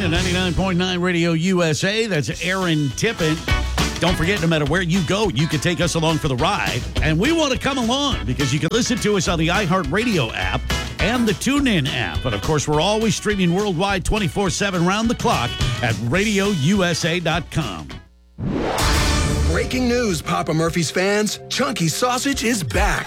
to 99.9 Radio USA. That's Aaron Tippin. Don't forget, no matter where you go, you can take us along for the ride. And we want to come along because you can listen to us on the iHeartRadio app and the TuneIn app. And, of course, we're always streaming worldwide 24/7 round the clock at radiousa.com. Breaking news, Papa Murphy's fans. Chunky Sausage is back.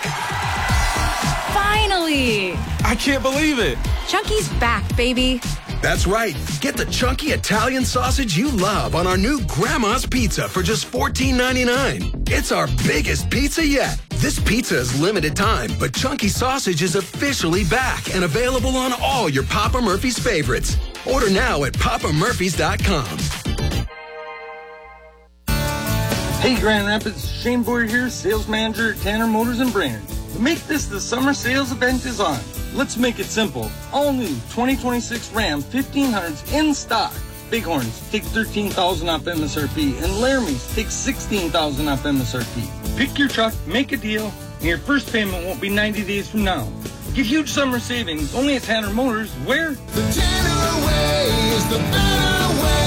Finally! I can't believe it. Chunky's back, baby. That's right. Get the chunky Italian sausage you love on our new Grandma's Pizza for just $14.99. It's our biggest pizza yet. This pizza is limited time, but Chunky Sausage is officially back and available on all your Papa Murphy's favorites. Order now at papamurphys.com. Hey, Grand Rapids, Shane Boyer here, sales manager at Tanner Motors and Brainerd. To make this the summer sales event is on. Let's make it simple. All new 2026 Ram 1500s in stock. Bighorns take $13,000 off MSRP and Laramie's take $16,000 off MSRP. Pick your truck, make a deal, and your first payment won't be 90 days from now. Get huge summer savings only at Tanner Motors, where? The Tanner way is the better way.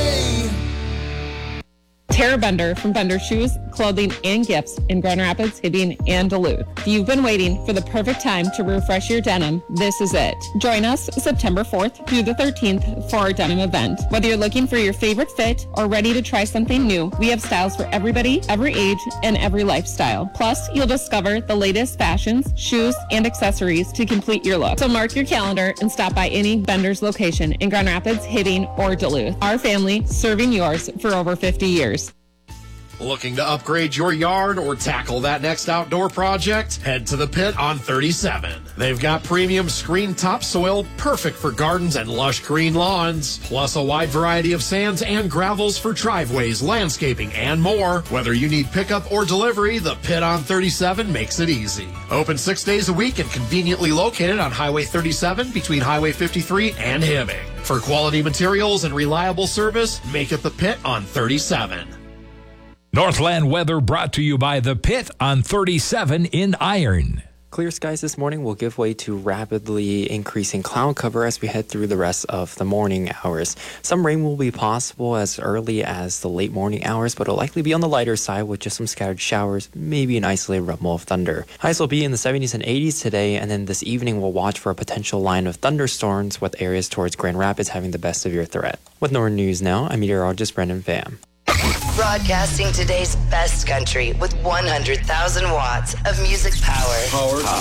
Tara Bender from Bender Shoes, Clothing, and Gifts in Grand Rapids, Hibbing, and Duluth. If you've been waiting for the perfect time to refresh your denim, this is it. Join us September 4th through the 13th for our denim event. Whether you're looking for your favorite fit or ready to try something new, we have styles for everybody, every age, and every lifestyle. Plus, you'll discover the latest fashions, shoes, and accessories to complete your look. So mark your calendar and stop by any Bender's location in Grand Rapids, Hibbing, or Duluth. Our family serving yours for over 50 years. Looking to upgrade your yard or tackle that next outdoor project? Head to the Pit on 37. They've got premium screen topsoil, perfect for gardens and lush green lawns, plus a wide variety of sands and gravels for driveways, landscaping, and more. Whether you need pickup or delivery, the Pit on 37 makes it easy. Open 6 days a week and conveniently located on Highway 37 between Highway 53 and Hibbing. For quality materials and reliable service, make it the Pit on 37. Northland weather brought to you by The Pit on 37 in Iron. Clear skies this morning will give way to rapidly increasing cloud cover as we head through the rest of the morning hours. Some rain will be possible as early as the late morning hours, but it'll likely be on the lighter side with just some scattered showers, maybe an isolated rumble of thunder. Highs will be in the 70s and 80s today, and then this evening we'll watch for a potential line of thunderstorms with areas towards Grand Rapids having the best severe threat. With Northern News now, I'm meteorologist Brendan Pham. Broadcasting today's best country with 100,000 watts of music power.